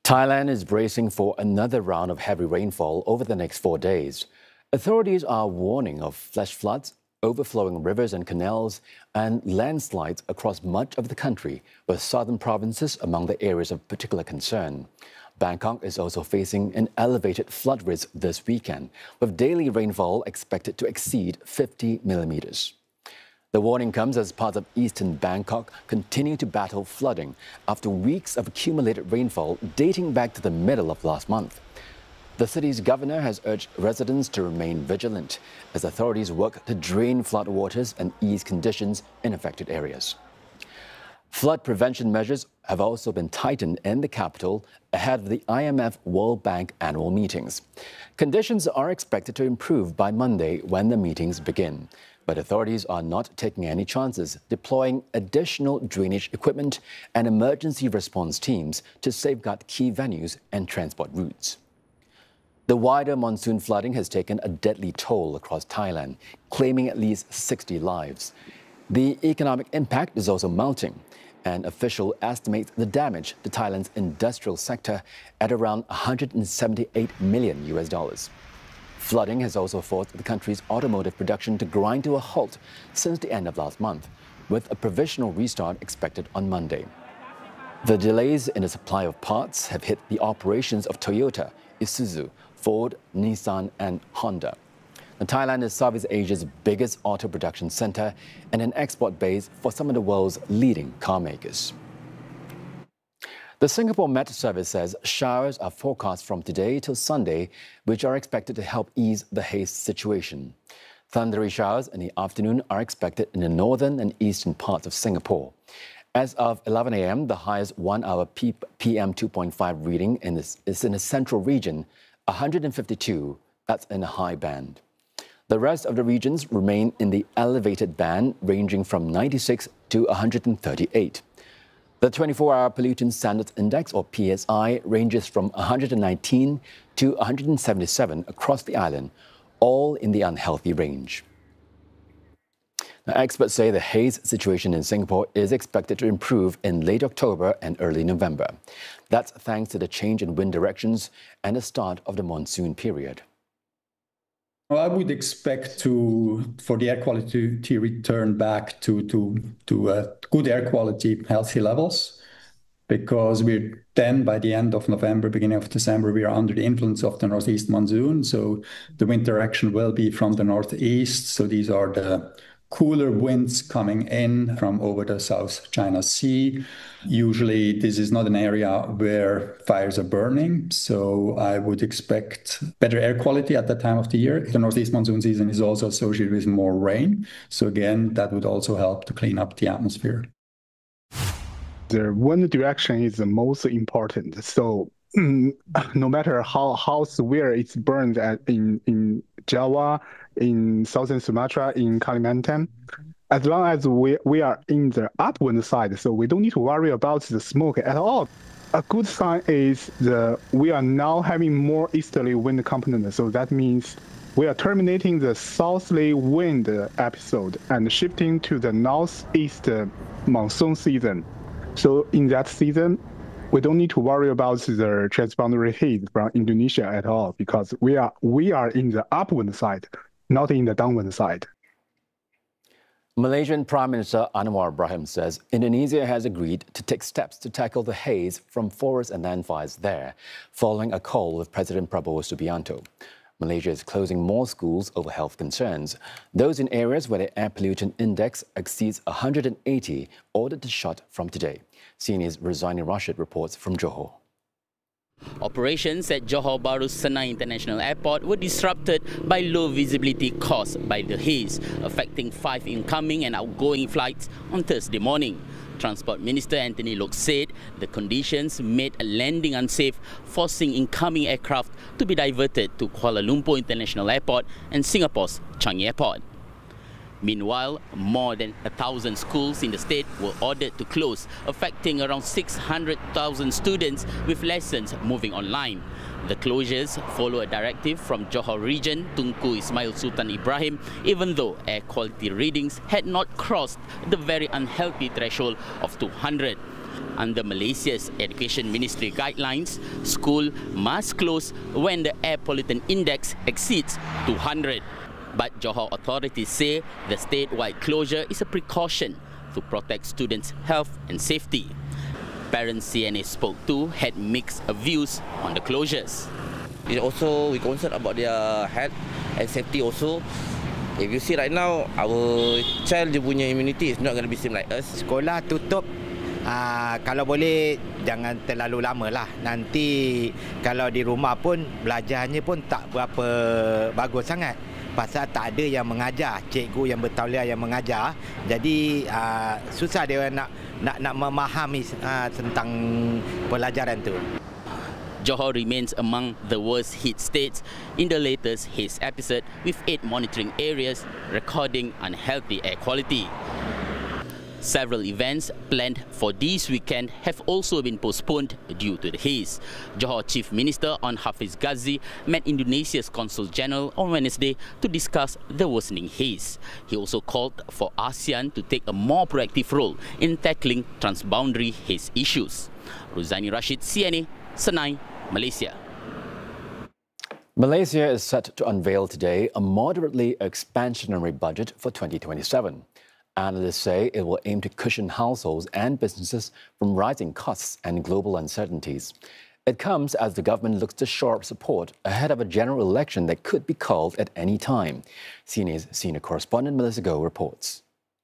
Thailand is bracing for another round of heavy rainfall over the next 4 days. Authorities are warning of flash floods, overflowing rivers and canals, and landslides across much of the country, with southern provinces among the areas of particular concern. Bangkok is also facing an elevated flood risk this weekend, with daily rainfall expected to exceed 50 millimeters. The warning comes as parts of eastern Bangkok continue to battle flooding after weeks of accumulated rainfall dating back to the middle of last month. The city's governor has urged residents to remain vigilant as authorities work to drain floodwaters and ease conditions in affected areas. Flood prevention measures have also been tightened in the capital ahead of the IMF World Bank annual meetings. Conditions are expected to improve by Monday when the meetings begin. But authorities are not taking any chances, deploying additional drainage equipment and emergency response teams to safeguard key venues and transport routes. The wider monsoon flooding has taken a deadly toll across Thailand, claiming at least 60 lives. The economic impact is also mounting, and officials estimate the damage to Thailand's industrial sector at around $178 million. Flooding has also forced the country's automotive production to grind to a halt since the end of last month, with a provisional restart expected on Monday. The delays in the supply of parts have hit the operations of Toyota, Isuzu, Ford, Nissan, and Honda. Thailand is Southeast Asia's biggest auto production center and an export base for some of the world's leading car makers. The Singapore Met Service says showers are forecast from today till Sunday, which are expected to help ease the haze situation. Thundery showers in the afternoon are expected in the northern and eastern parts of Singapore. As of 11 a.m., the highest 1-hour PM 2.5 reading is in the central region, 152, that's in a high band. The rest of the regions remain in the elevated band, ranging from 96 to 138. The 24-hour Pollutant Standards Index, or PSI, ranges from 119 to 177 across the island, all in the unhealthy range. Now, experts say the haze situation in Singapore is expected to improve in late October and early November. That's thanks to the change in wind directions and the start of the monsoon period. Well, I would expect for the air quality to return back to good air quality, healthy levels, because we're then by the end of November, beginning of December, we are under the influence of the northeast monsoon. So the wind direction will be from the northeast. So these are the cooler winds coming in from over the South China Sea. Usually this is not an area where fires are burning, so I would expect better air quality at that time of the year. The northeast monsoon season is also associated with more rain, so again, that would also help to clean up the atmosphere. The wind direction is the most important, so no matter how severe it's burned in Java, in southern Sumatra, in Kalimantan, as long as we are in the upwind side, so we don't need to worry about the smoke at all. A good sign is we are now having more easterly wind component, so that means we are terminating the southerly wind episode and shifting to the northeast monsoon season. So in that season, we don't need to worry about the transboundary haze from Indonesia at all, because we are in the upwind side, not in the downwind side. Malaysian Prime Minister Anwar Ibrahim says Indonesia has agreed to take steps to tackle the haze from forest and land fires there, following a call with President Prabowo Subianto. Malaysia is closing more schools over health concerns. Those in areas where the air pollutant index exceeds 180 ordered to shut from today. CNA's Rosani Rashid reports from Johor. Operations at Johor Bahru Senai International Airport were disrupted by low visibility caused by the haze, affecting 5 incoming and outgoing flights on Thursday morning. Transport Minister Anthony Lok said the conditions made a landing unsafe, forcing incoming aircraft to be diverted to Kuala Lumpur International Airport and Singapore's Changi Airport. Meanwhile, more than 1,000 schools in the state were ordered to close, affecting around 600,000 students with lessons moving online. The closures follow a directive from Johor Region Tunku Ismail Sultan Ibrahim, even though air quality readings had not crossed the very unhealthy threshold of 200. Under Malaysia's Education Ministry guidelines, school must close when the air pollutant index exceeds 200. But Johor authorities say the statewide closure is a precaution to protect students' health and safety. Parents CNA spoke to had mixed views on the closures. We concerned about their health and safety also. If you see right now, our child punya immunity is not going to be same like us. Sekolah tutup, kalau boleh jangan terlalu lama lah. Nanti kalau di rumah pun belajarnya pun tak berapa bagus sangat. Pasal tak ada yang mengajar, cikgu yang bertauliah yang mengajar. Jadi susah dia nak memahami tentang pelajaran tu. Johor remains among the worst hit states in the latest haze episode, with 8 monitoring areas recording unhealthy air quality. Several events planned for this weekend have also been postponed due to the haze. Johor Chief Minister Onn Hafiz Ghazi met Indonesia's Consul General on Wednesday to discuss the worsening haze. He also called for ASEAN to take a more proactive role in tackling transboundary haze issues. Ruzani Rashid, CNA, Senai, Malaysia. Malaysia is set to unveil today a moderately expansionary budget for 2027. Analysts say it will aim to cushion households and businesses from rising costs and global uncertainties. It comes as the government looks to shore up support ahead of a general election that could be called at any time. CNA's senior correspondent Melissa Goh reports.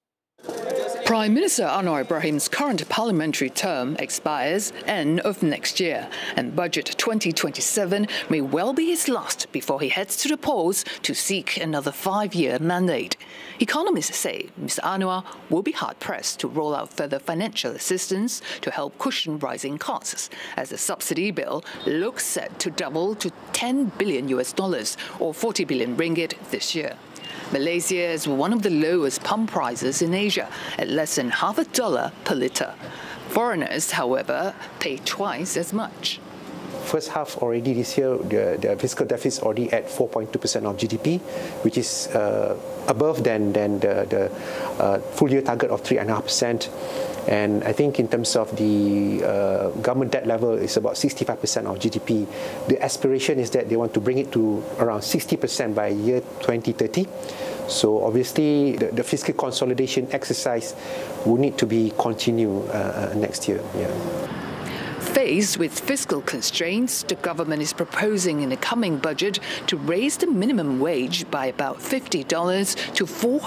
Prime Minister Anwar Ibrahim's current parliamentary term expires end of next year, and Budget 2027 may well be his last before he heads to the polls to seek another 5-year mandate. Economists say Mr. Anwar will be hard-pressed to roll out further financial assistance to help cushion rising costs, as the subsidy bill looks set to double to $10 billion or 40 billion ringgit this year. Malaysia is one of the lowest pump prices in Asia, at less than $0.50 per litre. Foreigners, however, pay twice as much. First half already this year, the fiscal deficit is already at 4.2% of GDP, which is above than the full year target of 3.5%. And I think in terms of the government debt level, it's about 65% of GDP. The aspiration is that they want to bring it to around 60% by year 2030. So obviously, the fiscal consolidation exercise will need to be continued next year. Yeah. Faced with fiscal constraints, the government is proposing in the coming budget to raise the minimum wage by about $50 to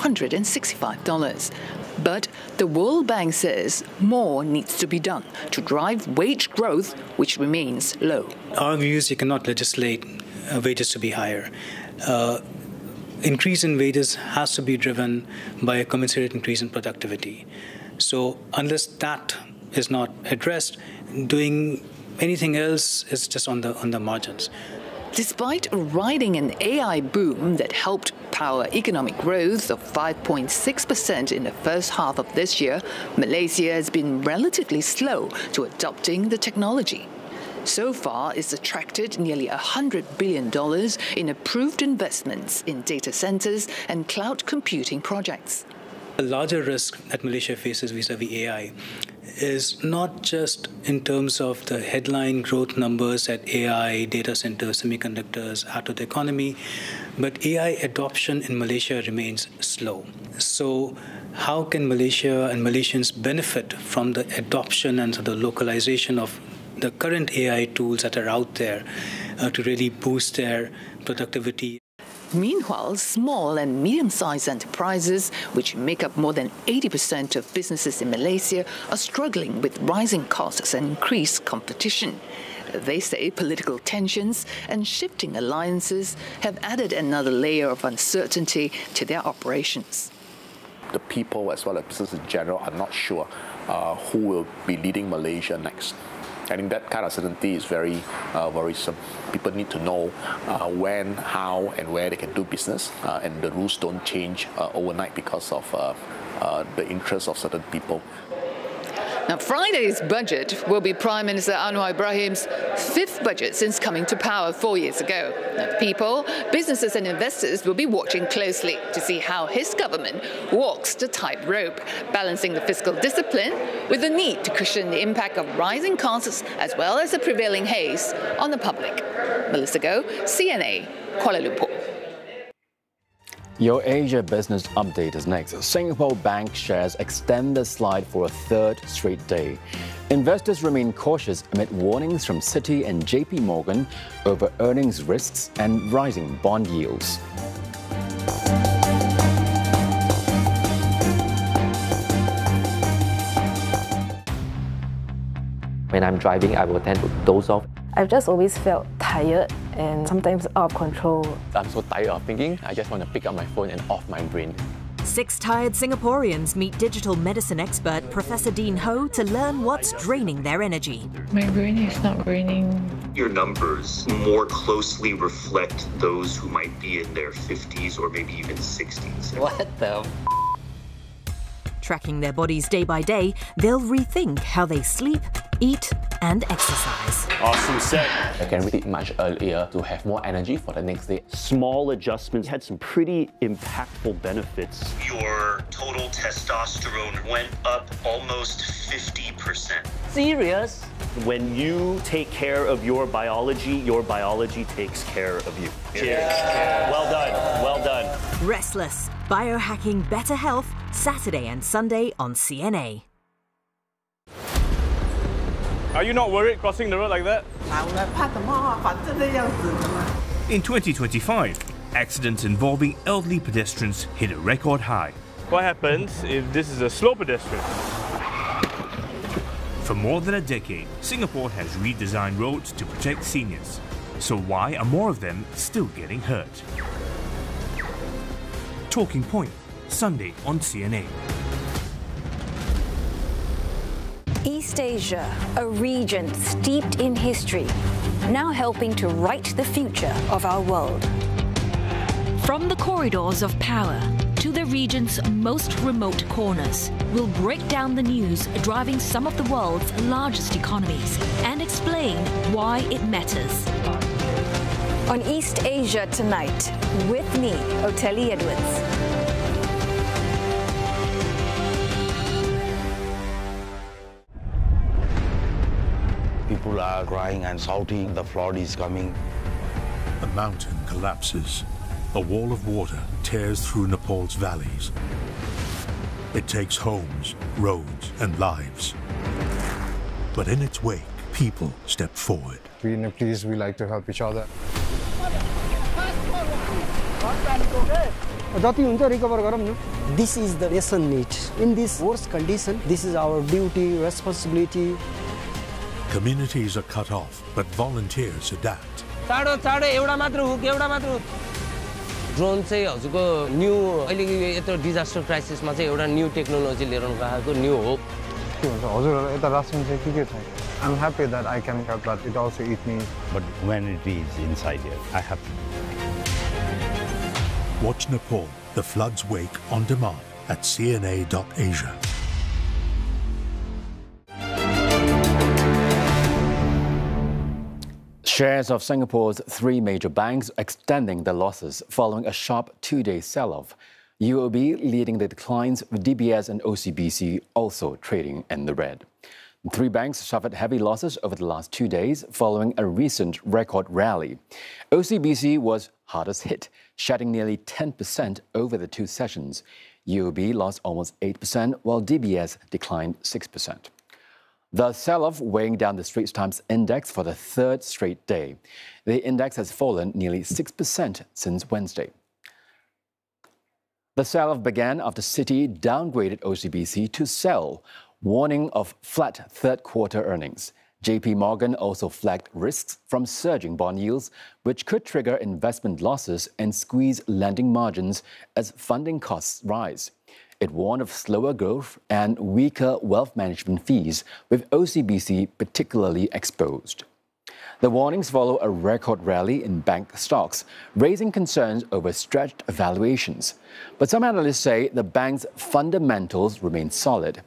$465. But the World Bank says more needs to be done to drive wage growth, which remains low. Our view is you cannot legislate wages to be higher. Increase in wages has to be driven by a commensurate increase in productivity. So unless that is not addressed, doing anything else is just on the margins. Despite riding an AI boom that helped power economic growth of 5.6% in the first half of this year, Malaysia has been relatively slow to adopting the technology. So far, it's attracted nearly $100 billion in approved investments in data centers and cloud computing projects. The larger risk that Malaysia faces vis-a-vis AI is not just in terms of the headline growth numbers at AI, data centers, semiconductors, add to the economy, but AI adoption in Malaysia remains slow. So how can Malaysia and Malaysians benefit from the adoption and the localization of the current AI tools that are out there to really boost their productivity? Meanwhile, small and medium-sized enterprises, which make up more than 80% of businesses in Malaysia, are struggling with rising costs and increased competition. They say political tensions and shifting alliances have added another layer of uncertainty to their operations. The people, as well as business in general, are not sure who will be leading Malaysia next. I think that kind of certainty is very worrisome. People need to know when, how, and where they can do business, and the rules don't change overnight because of the interests of certain people. Now, Friday's budget will be Prime Minister Anwar Ibrahim's fifth budget since coming to power 4 years ago. Now, people, businesses and investors will be watching closely to see how his government walks the tightrope, balancing the fiscal discipline with the need to cushion the impact of rising costs as well as the prevailing haze on the public. Melissa Goh, CNA, Kuala Lumpur. Your Asia Business Update is next. Singapore Bank shares extend the slide for a third straight day. Investors remain cautious amid warnings from Citi and JP Morgan over earnings risks and rising bond yields. When I'm driving, I will tend to doze off. I've just always felt tired and sometimes out of control. I'm so tired of thinking, I just want to pick up my phone and off my brain. 6 tired Singaporeans meet digital medicine expert Professor Dean Ho to learn what's draining their energy. My brain is not draining. Your numbers more closely reflect those who might be in their 50s or maybe even 60s. What the? Tracking their bodies day by day, they'll rethink how they sleep, eat, and exercise. Awesome set. I can read it much earlier to have more energy for the next day. Small adjustments had some pretty impactful benefits. Your total testosterone went up almost 50%. Serious? When you take care of your biology takes care of you. Cheers. Well done. Well done. Restless. Biohacking better health, Saturday and Sunday on CNA. Are you not worried crossing the road like that? In 2025, accidents involving elderly pedestrians hit a record high. What happens if this is a slow pedestrian? For more than a decade, Singapore has redesigned roads to protect seniors. So why are more of them still getting hurt? Talking Point, Sunday on CNA. East Asia, a region steeped in history, now helping to write the future of our world. From the corridors of power to the region's most remote corners, we'll break down the news driving some of the world's largest economies and explain why it matters. On East Asia Tonight, with me, Oteli Edwards. People are crying and shouting, the flood is coming. A mountain collapses. A wall of water tears through Nepal's valleys. It takes homes, roads, and lives. But in its wake, people step forward. We in a place we like to help each other. This is the lesson need. In this worst condition, this is our duty, responsibility. Communities are cut off, but volunteers adapt. Drone चाहिँ हजुरको new अहिले यत्रो disaster क्राइसिसमा चाहिँ एउटा new technology लिएर आएको new hope हजुरहरु यता रासन चाहिँ के छ I'm happy that I can help, but it also eats me. But when it is inside here, I have to. Watch Nepal, the flood's wake on demand at cna.asia. Shares of Singapore's 3 major banks extending their losses following a sharp 2-day sell-off. UOB leading the declines, with DBS and OCBC also trading in the red. 3 banks suffered heavy losses over the last 2 days following a recent record rally. OCBC was hardest hit, shedding nearly 10% over the 2 sessions. UOB lost almost 8%, while DBS declined 6%. The sell-off weighing down the Straits Times Index for the 3rd straight day. The index has fallen nearly 6% since Wednesday. The sell-off began after Citi downgraded OCBC to sell, warning of flat third-quarter earnings. JP Morgan also flagged risks from surging bond yields, which could trigger investment losses and squeeze lending margins as funding costs rise. It warned of slower growth and weaker wealth management fees, with OCBC particularly exposed. The warnings follow a record rally in bank stocks, raising concerns over stretched valuations. But some analysts say the bank's fundamentals remain solid.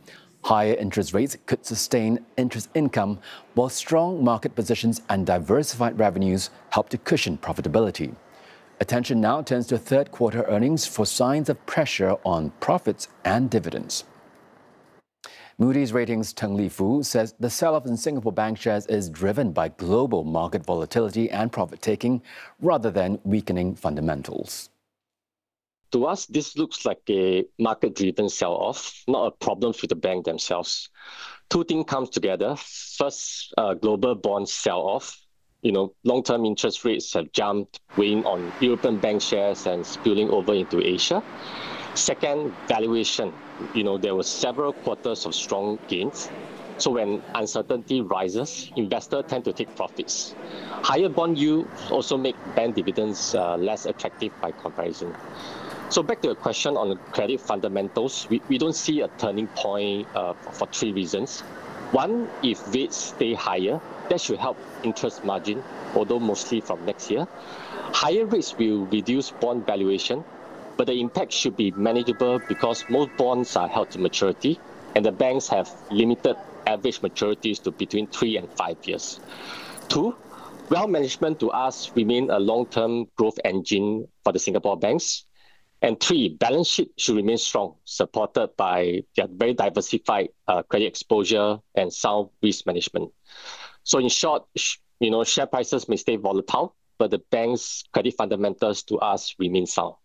Higher interest rates could sustain interest income, while strong market positions and diversified revenues help to cushion profitability. Attention now turns to third quarter earnings for signs of pressure on profits and dividends. Moody's Ratings' Teng Li Fu says the sell-off in Singapore bank shares is driven by global market volatility and profit-taking rather than weakening fundamentals. To us, this looks like a market-driven sell-off, not a problem with the bank themselves. Two things come together. First, global bonds sell-off. Long-term interest rates have jumped, weighing on European bank shares and spilling over into Asia. Second, valuation. There were several quarters of strong gains. So when uncertainty rises, investors tend to take profits. Higher bond yields also make bank dividends less attractive by comparison. So back to the question on credit fundamentals, we don't see a turning point for three reasons. One, if rates stay higher, that should help interest margin, although mostly from next year. Higher rates will reduce bond valuation, but the impact should be manageable because most bonds are held to maturity, and the banks have limited average maturities to between 3 and 5 years. Two, wealth management to us remain a long-term growth engine for the Singapore banks. And three, balance sheet should remain strong, supported by their very diversified credit exposure and sound risk management. So in short, share prices may stay volatile, but the bank's credit fundamentals to us remain sound.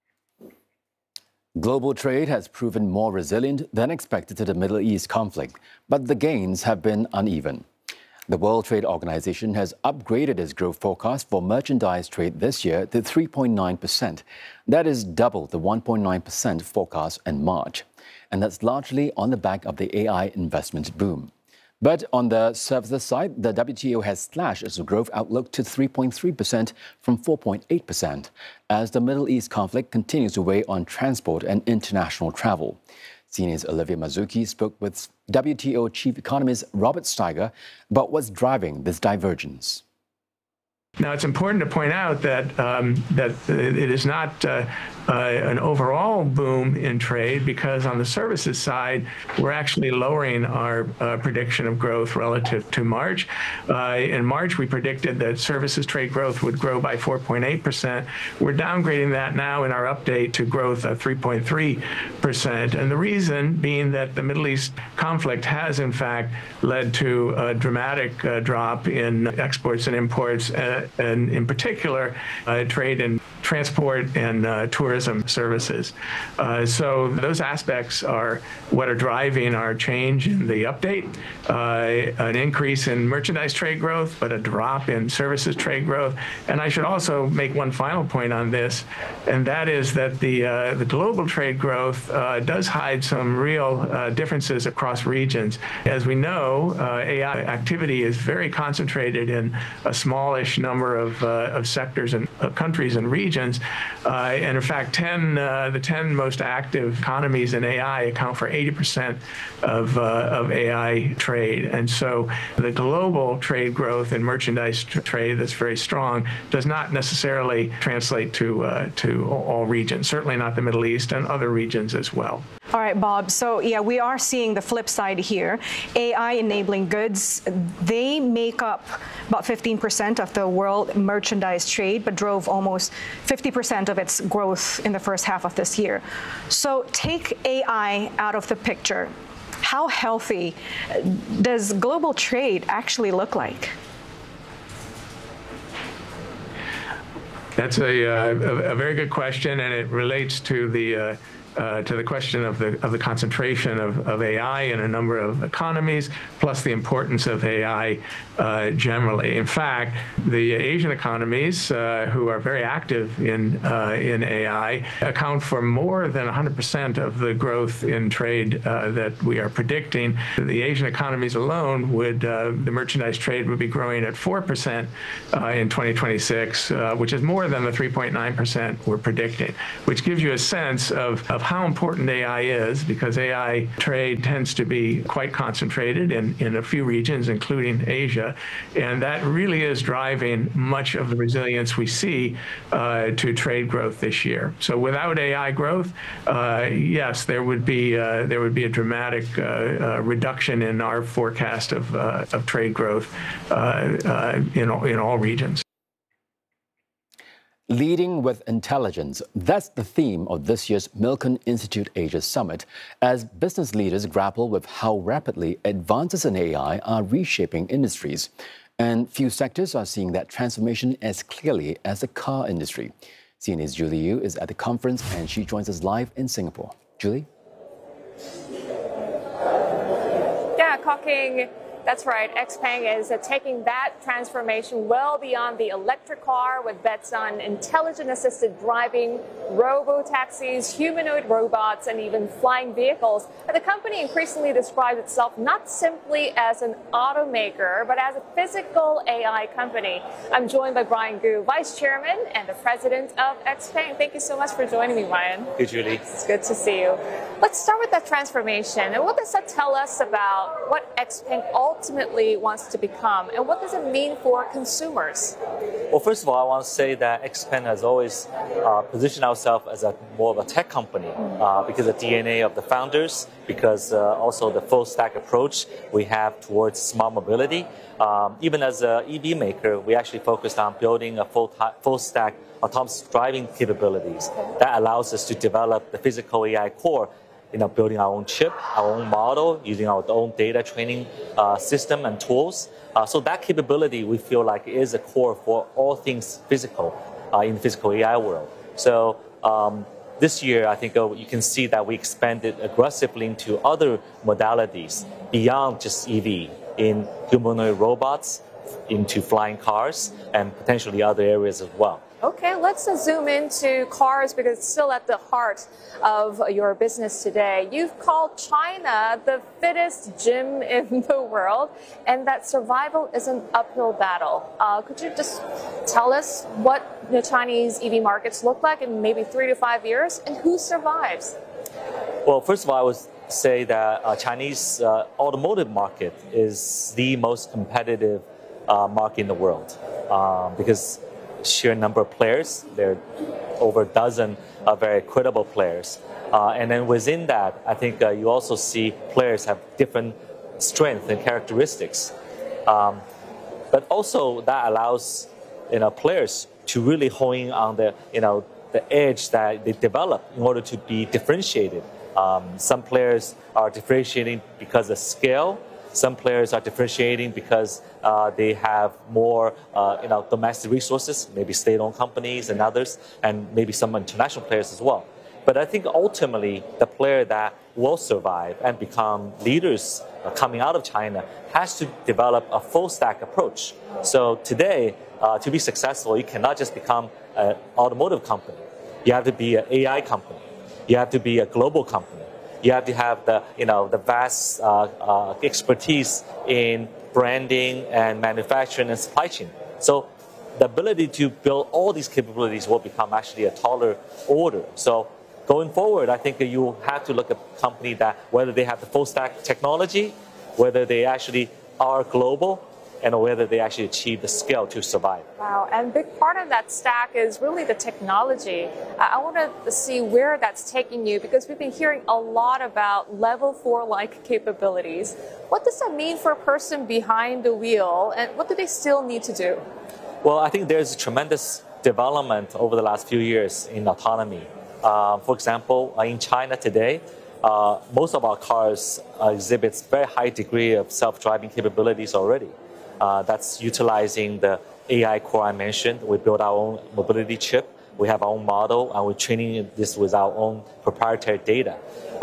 Global trade has proven more resilient than expected to the Middle East conflict, but the gains have been uneven. The World Trade Organization has upgraded its growth forecast for merchandise trade this year to 3.9%. That is double the 1.9% forecast in March. And that's largely on the back of the AI investment boom. But on the services side, the WTO has slashed its growth outlook to 3.3% from 4.8%, as the Middle East conflict continues to weigh on transport and international travel. CNA's Olivia Mazuki spoke with WTO Chief Economist Robert Steiger about what's driving this divergence. Now, it's important to point out that it is not an overall boom in trade, because on the services side, we're actually lowering our prediction of growth relative to March. In March, we predicted that services trade growth would grow by 4.8%. We're downgrading that now in our update to growth of 3.3%. And the reason being that the Middle East conflict has, in fact, led to a dramatic drop in exports and imports, and in particular, trade in transport and tourism services. So those aspects are what are driving our change in the update, an increase in merchandise trade growth, but a drop in services trade growth. And I should also make one final point on this, and that is that the global trade growth does hide some real differences across regions. As we know, AI activity is very concentrated in a smallish number of sectors and countries and regions. And in fact, the 10 most active economies in AI account for 80% of AI trade. And so the global trade growth in merchandise trade that's very strong does not necessarily translate to all regions, certainly not the Middle East and other regions as well. All right, Bob. So, yeah, we are seeing the flip side here. AI enabling goods, they make up about 15% of the world merchandise trade, but drove almost 50% of its growth in the first half of this year. So take AI out of the picture. How healthy does global trade actually look like? That's a very good question, and it relates to the question of the concentration of AI in a number of economies, plus the importance of AI generally. In fact, the Asian economies, who are very active in AI, account for more than 100% of the growth in trade that we are predicting. The Asian economies alone the merchandise trade would be growing at 4% in 2026, which is more than the 3.9% we're predicting, which gives you a sense of how important AI is, because AI trade tends to be quite concentrated in a few regions, including Asia, and that really is driving much of the resilience we see to trade growth this year. So without AI growth, yes, there would be a dramatic reduction in our forecast of trade growth in all regions. Leading with intelligence, that's the theme of this year's Milken Institute Asia Summit, as business leaders grapple with how rapidly advances in AI are reshaping industries. And few sectors are seeing that transformation as clearly as the car industry. CNA's Julie Yu is at the conference and she joins us live in Singapore. Julie? Yeah, Kok-King. That's right. XPeng is taking that transformation well beyond the electric car with bets on intelligent assisted driving, robo-taxis, humanoid robots, and even flying vehicles. And the company increasingly describes itself not simply as an automaker, but as a physical AI company. I'm joined by Brian Gu, Vice Chairman and the President of XPeng. Thank you so much for joining me, Brian. Hey, Julie. It's good to see you. Let's start with that transformation. And what does that tell us about what XPeng ultimately wants to become, and what does it mean for consumers? Well, first of all, I want to say that XPeng has always positioned ourselves as more of a tech company because of the DNA of the founders, because also the full stack approach we have towards smart mobility. Even as an EV maker, we actually focused on building a full stack autonomous driving capabilities that allows us to develop the physical AI core, building our own chip, our own model, using our own data training system and tools. So that capability we feel like is a core for all things physical in the physical AI world. So this year, I think you can see that we expanded aggressively into other modalities beyond just EV, in humanoid robots, into flying cars, and potentially other areas as well. Okay, let's zoom into cars because it's still at the heart of your business today. You've called China the fittest gym in the world, and that survival is an uphill battle. Could you just tell us what the Chinese EV markets look like in maybe 3 to 5 years, and who survives? Well, first of all, I would say that Chinese automotive market is the most competitive market in the world because sheer number of players. There are over a dozen very credible players. And then within that, I think you also see players have different strengths and characteristics. But also that allows players to really hone in on the edge that they develop in order to be differentiated. Some players are differentiating because of scale. Some players are differentiating because they have more, domestic resources, maybe state-owned companies and others, and maybe some international players as well. But I think ultimately the player that will survive and become leaders coming out of China has to develop a full-stack approach. So today, to be successful, you cannot just become an automotive company. You have to be an AI company. You have to be a global company. You have to have the vast expertise in branding and manufacturing and supply chain. So the ability to build all these capabilities will become actually a taller order. So going forward, I think you have to look at a company that whether they have the full stack technology, whether they actually are global, and whether they actually achieve the scale to survive. Wow, and a big part of that stack is really the technology. I want to see where that's taking you because we've been hearing a lot about level 4-like capabilities. What does that mean for a person behind the wheel, and what do they still need to do? Well, I think there's a tremendous development over the last few years in autonomy. For example, in China today, most of our cars exhibits very high degree of self-driving capabilities already. That's utilizing the AI core I mentioned. We built our own mobility chip. We have our own model, and we're training this with our own proprietary data.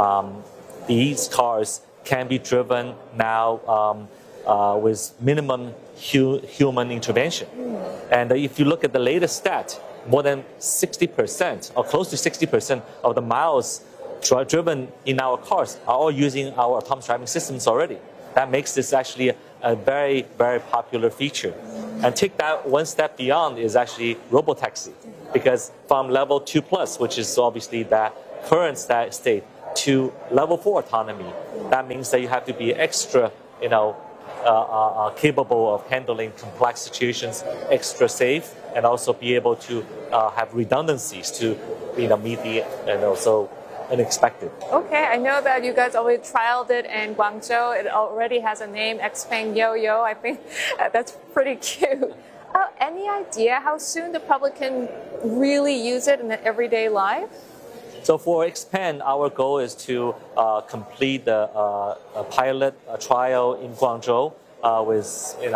These cars can be driven now with minimum human intervention. And if you look at the latest stat, more than 60% or close to 60% of the miles driven in our cars are all using our autonomous driving systems already. That makes this actually a very, very popular feature. And take that one step beyond is actually robotaxi, because from level 2+, which is obviously that current state to level 4 autonomy. That means that you have to be extra, capable of handling complex situations, extra safe, and also be able to have redundancies to meet the and also unexpected. Okay, I know that you guys already trialed it in Guangzhou. It already has a name, XPeng Yo-Yo. I think that's pretty cute. Any idea how soon the public can really use it in their everyday life? So for XPeng, our goal is to complete the pilot trial in Guangzhou with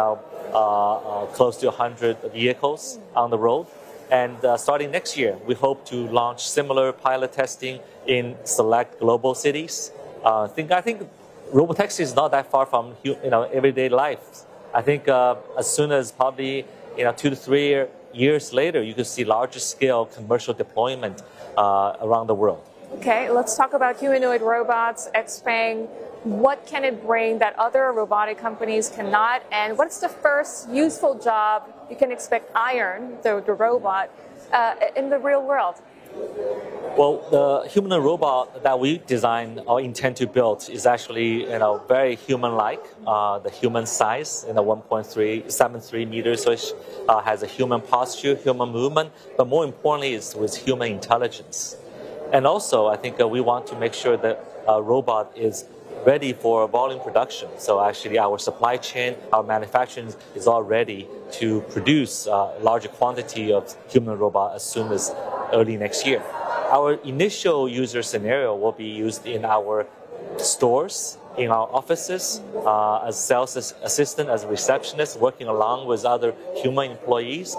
close to 100 vehicles on the road. And starting next year, we hope to launch similar pilot testing in select global cities. I think robotaxi is not that far from everyday life. I think as soon as probably 2 to 3 years later, you could see larger scale commercial deployment around the world. Okay, let's talk about humanoid robots, XPeng. What can it bring that other robotic companies cannot? And what's the first useful job you can expect Iron, the robot, in the real world? Well, the humanoid robot that we design or intend to build is actually very human-like. The human size, 1.73 meters, so it has a human posture, human movement, but more importantly, is with human intelligence. And also, I think we want to make sure that a robot is ready for volume production. So actually, our supply chain, our manufacturing is all ready to produce a larger quantity of human robot as soon as early next year. Our initial user scenario will be used in our stores, in our offices, as sales assistant, as a receptionist, working along with other human employees,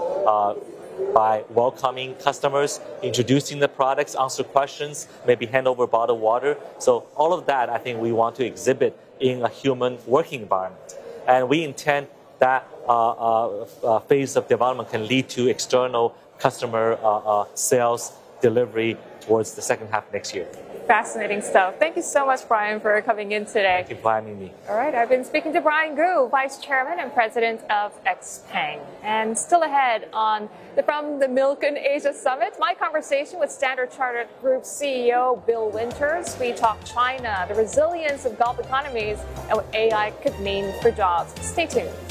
by welcoming customers, introducing the products, answer questions, maybe hand over bottled water. So all of that, I think we want to exhibit in a human working environment. And we intend that phase of development can lead to external customer sales delivery towards the second half next year. Fascinating stuff. Thank you so much, Brian, for coming in today. Thank you for having me. All right, I've been speaking to Brian Gu, Vice Chairman and President of XPeng. And still ahead from the Milken Asia Summit, my conversation with Standard Chartered Group CEO Bill Winters. We talk China, the resilience of Gulf economies, and what AI could mean for jobs. Stay tuned.